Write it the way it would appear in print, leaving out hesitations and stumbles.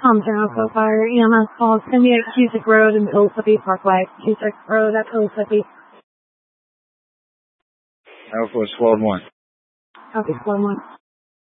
General Fire EMS call. It's going to be at Cusick Road and Mississippi Parkway. Cusick Road at Mississippi. Alpha Squad 1. Okay, Squad 1.